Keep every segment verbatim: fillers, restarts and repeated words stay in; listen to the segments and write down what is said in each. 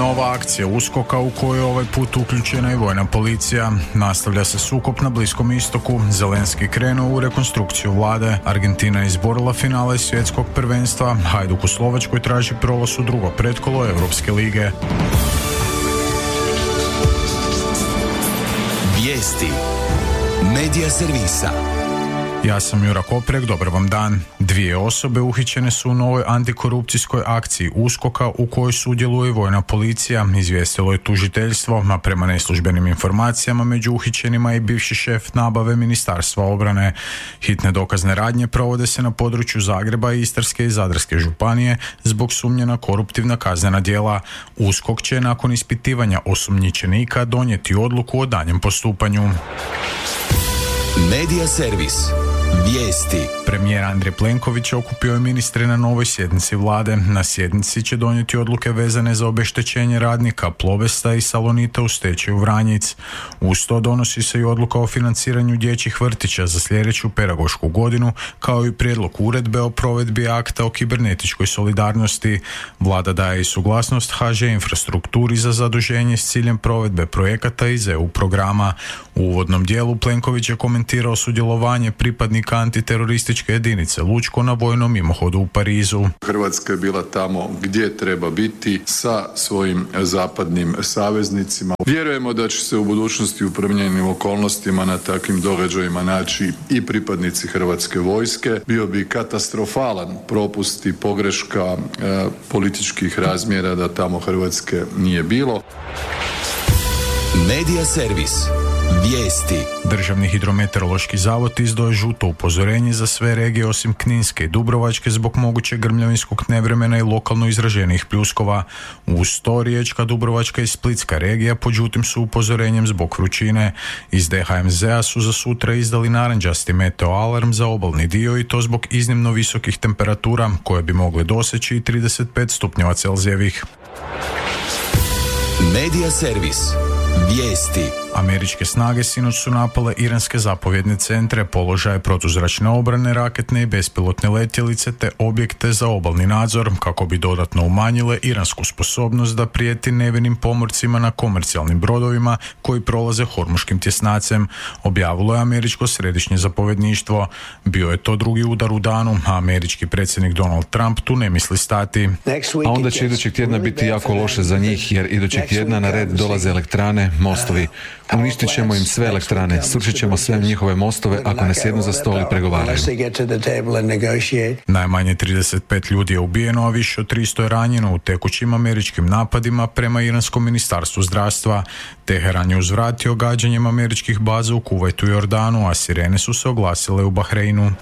Nova akcija uskoka u kojoj je ovaj put uključena i vojna policija. Nastavlja se sukob na Bliskom istoku. Zelenski krenuo u rekonstrukciju vlade. Argentina je izborila finale svjetskog prvenstva. Hajduk u Slovačkoj traži prolaz u drugo pretkolo Europske lige. Vijesti Medija servisa. Ja sam Jura Koprek, dobar vam dan. Dvije osobe uhićene su u novoj antikorupcijskoj akciji uskoka u kojoj sudjeluje vojna policija, izvijestilo je tužiteljstvo, a prema neslužbenim informacijama među uhićenima je bivši šef nabave Ministarstva obrane. Hitne dokazne radnje provode se na području Zagreba, Istarske i Zadarske županije zbog sumnje na koruptivna kaznena djela. USKOK će nakon ispitivanja osumnjičenika donijeti odluku o daljnjem postupanju. Medija servis. Vijesti. Premijer Andrej Plenković okupio je ministre na novoj sjednici vlade. Na sjednici će donijeti odluke vezane za obeštećenje radnika Plobesta i Salonita u stečaju Vranjic. Uz to donosi se i odluka o financiranju dječjih vrtića za sljedeću pedagošku godinu, kao i prijedlog uredbe o provedbi akta o kibernetičkoj solidarnosti. Vlada daje i suglasnost ha že infrastrukturi za zaduženje s ciljem provedbe projekata iz e u programa. U uvodnom dijelu Plenković je komentirao sudjelovanje pripadnika antiterorističke jedinice Lučko na vojnom mimohodu u Parizu. Hrvatska je bila tamo gdje treba biti sa svojim zapadnim saveznicima. Vjerujemo da će se u budućnosti u promijenjenim okolnostima na takvim događajima naći i pripadnici Hrvatske vojske. Bio bi katastrofalan propust i pogreška e, političkih razmjera da tamo Hrvatske nije bilo. Medija servis. Vijesti. Državni hidrometeorološki zavod izdao je žuto upozorenje za sve regije osim Kninske i Dubrovačke zbog mogućeg grmljavinskog nevremena i lokalno izraženih pljuskova. Uz to Riječka, Dubrovačka i Splitska regija pod žutim su upozorenjem zbog vrućine. Iz de ha em zea su za sutra izdali narančasti meteo alarm za obalni dio i to zbog iznimno visokih temperatura koje bi mogle doseći i trideset pet stupnjeva Celzijevih. Medija servis. Vijesti. Američke snage sinoć su napale iranske zapovjedne centre, položaje protuzračne obrane, raketne i bespilotne letjelice te objekte za obalni nadzor kako bi dodatno umanjile iransku sposobnost da prijeti nevinim pomorcima na komercijalnim brodovima koji prolaze Hormuškim tjesnacem, objavilo je američko središnje zapovjedništvo. Bio je to drugi udar u danu, a američki predsjednik Donald Trump tu ne misli stati. A onda će idućeg tjedna biti jako loše za njih jer idućeg tjedna na red dolaze elektrane, mostovi. Uništit ćemo im sve elektrane, srušit ćemo sve njihove mostove ako ne sjednu za stol i pregovaraju. Najmanje trideset pet ljudi je ubijeno, a više od tristo je ranjeno u tekućim američkim napadima prema iranskom ministarstvu zdravstva. Teheran je uzvratio gađanjem američkih baza u Kuvajtu i Jordanu, a sirene su se oglasile u Bahreinu.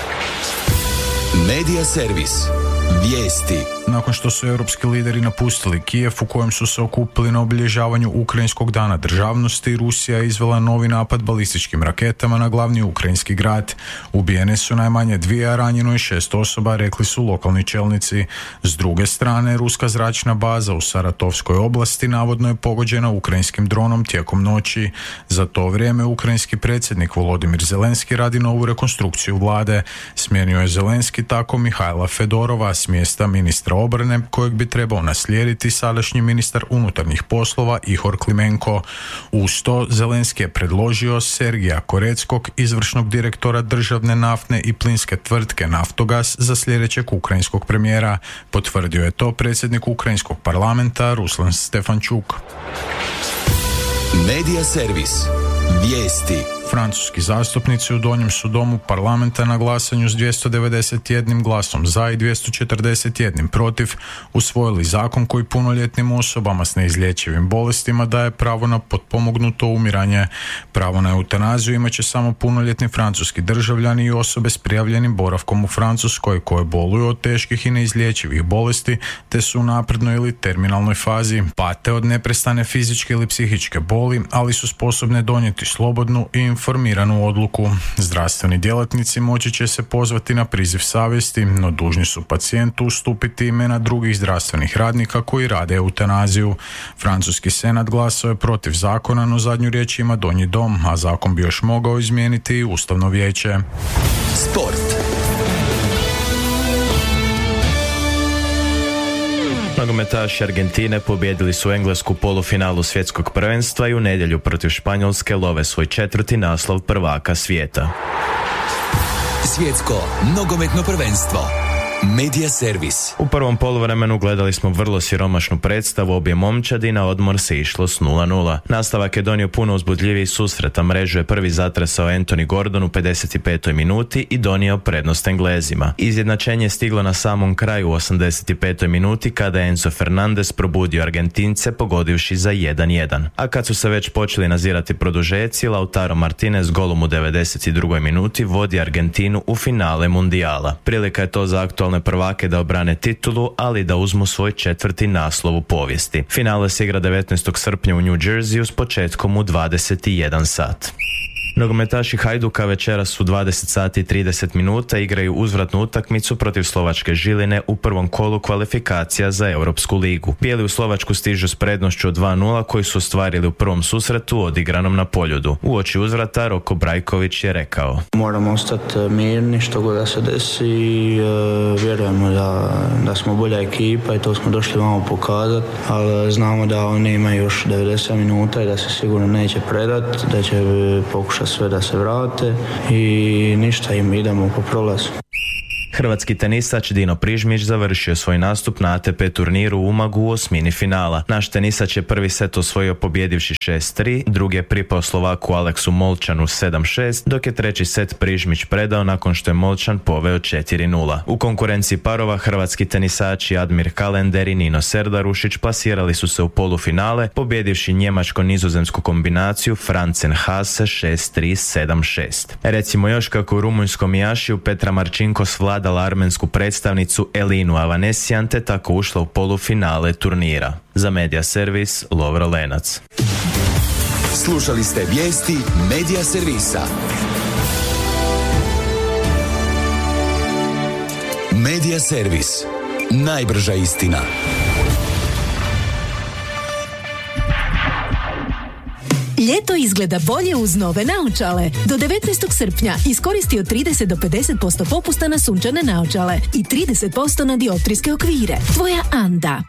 Medija servis. Vijesti. Nakon što su europski lideri napustili Kijev u kojem su se okupili na obilježavanju Ukrajinskog dana državnosti, Rusija je izvela novi napad balističkim raketama na glavni ukrajinski grad. Ubijene su najmanje dvije, a ranjeno je šest osoba, rekli su lokalni čelnici. S druge strane, ruska zračna baza u Saratovskoj oblasti navodno je pogođena ukrajinskim dronom tijekom noći. Za to vrijeme ukrajinski predsjednik Volodimir Zelenski radi novu rekonstrukciju vlade. Smijenio je Zelenski tako Mihajla Fedorova s mjesta ministra obrane, kojeg bi trebao naslijediti sadašnji ministar unutarnjih poslova Ihor Klimenko. Uz to Zelenski je predložio Sergija Koreckog, izvršnog direktora državne naftne i plinske tvrtke Naftogaz, za sljedećeg ukrajinskog premijera. Potvrdio je to predsjednik ukrajinskog parlamenta Ruslan Stefančuk. Medija servis. Vijesti. Francuski zastupnici u Donjem su domu parlamenta na glasanju s dvjesto devedeset jedan glasom za i dvjesto četrdeset jedan protiv usvojili zakon koji punoljetnim osobama s neizlječivim bolestima daje pravo na potpomognuto umiranje. Pravo na eutanaziju imat će samo punoljetni francuski državljani i osobe s prijavljenim boravkom u Francuskoj koje boluju od teških i neizlječivih bolesti te su u naprednoj ili terminalnoj fazi, pate od neprestane fizičke ili psihičke boli, ali su sposobne donijeti slobodnu i informiranu odluku. Zdravstveni djelatnici moći će se pozvati na priziv savjesti, no dužni su pacijentu ustupiti imena drugih zdravstvenih radnika koji rade eutanaziju. Francuski senat glasao je protiv zakona, no zadnju riječ ima Donji dom, a zakon bi još mogao izmijeniti i Ustavno vijeće. Sport. Nogometaši Argentine pobijedili su Englesku u polufinalu svjetskog prvenstva i u nedjelju protiv Španjolske love svoj četvrti naslov prvaka svijeta. Svjetsko nogometno prvenstvo. Media Servis. U prvom poluvremenu gledali smo vrlo siromašnu predstavu obje momčadi, na odmor se išlo s nula nula. Nastavak je donio puno uzbudljiviji susret, a mrežu je prvi zatresao Anthony Gordon u pedeset petoj minuti i donio prednost Englezima. Izjednačenje je stiglo na samom kraju u osamdeset petoj minuti kada je Enzo Fernandez probudio Argentince pogodivši za jedan jedan. A kad su se već počeli nazirati produžeci, Lautaro Martinez golom u devedeset drugoj minuti vodi Argentinu u finale mundijala. Prilika je to za aktualne prvake da obrane titulu, ali da uzmu svoj četvrti naslov u povijesti. Finale se igra devetnaestog srpnja u New Jerseyu s početkom u dvadeset jedan sat. Nogometaši Hajduka večeras u dvadeset sati i trideset minuta igraju uzvratnu utakmicu protiv Slovačke Žiline u prvom kolu kvalifikacija za Europsku ligu. Bijeli u Slovačku stižu s prednošću od dva nula koji su ostvarili u prvom susretu odigranom na Poljudu. Uoči uzvrata Roko Brajković je rekao: Moramo ostati mirni što god da se desi i e, vjerujemo da, da smo bolja ekipa i to smo došli vamo pokazati, ali znamo da oni imaju još devedeset minuta i da se sigurno neće predati, da će pokušati sve da se vrate i ništa, im idemo po prolazu. Hrvatski tenisač Dino Prižmić završio svoj nastup na A T P turniru u Umagu u osmini finala. Naš tenisač je prvi set osvojio pobjedivši šest tri, drugi je pripao Slovaku Aleksu Molčanu sedam šest, dok je treći set Prižmić predao nakon što je Molčan poveo četiri nula. U konkurenciji parova hrvatski tenisači Admir Kalender i Nino Serdarušić plasirali su se u polufinale, pobjedivši njemačko-nizozemsku kombinaciju Francen Hase šest tri sedam šest. Recimo još kako u rumunjskom Jašiju Petra Marčinkos vladala armensku predstavnicu Elinu Avanesijan te tako ušla u polufinale turnira. Za Media Servis, Lovro Lenac. Slušali ste vijesti Media Servisa. Media Servis. Najbrža istina. Ljeto izgleda bolje uz nove naočale. Do devetnaestog srpnja iskoristi od trideset do pedeset posto popusta na sunčane naočale i trideset posto na dioptrijske okvire. Tvoja Anda.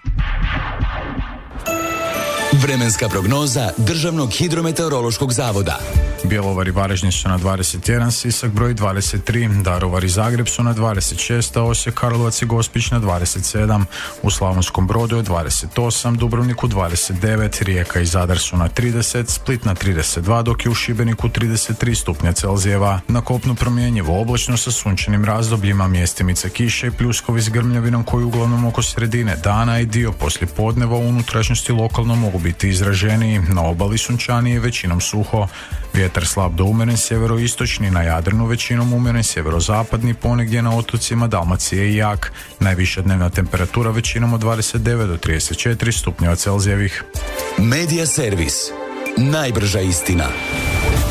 Vremenska prognoza Državnog hidrometeorološkog zavoda. Bjelovar i Varaždin su na dvadeset jedan, Sisak broj dvadeset tri, Daruvar i Zagreb su na dvadeset šest, a Osijek, Karlovac i Gospić na dvadeset sedam, u Slavonskom Brodu je dvadeset osam, Dubrovniku dvadeset devet, Rijeka i Zadar su na trideset, Split na trideset dva, dok je u Šibeniku trideset tri stupnja Celzijeva. Na kopnu promjenjivo oblačno sa sunčanim razdobljima, mjestimice kiše i pljuskovi s grmljavinom koji uglavnom oko sredine dana i dio poslije podneva u unutrašnjosti lokalno mogu biti izraženiji, na obali sunčanije većinom suho. Vjetar slab do umjeren sjeveroistočni, na Jadranu većinom umjeren sjeverozapadni, ponegdje na otocima Dalmacije i jak. Najviša dnevna temperatura većinom od dvadeset devet do trideset četiri stupnjeva Celzijevih. Media Servis. Najbrža istina.